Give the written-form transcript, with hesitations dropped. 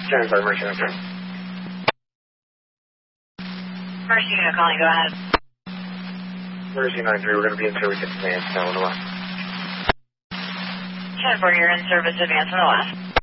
Standing by Mercy 93. Mercy unit calling, go ahead. Mercy 93, we're going to be in service advance now on the left. 10-4, you're in service advance on the left.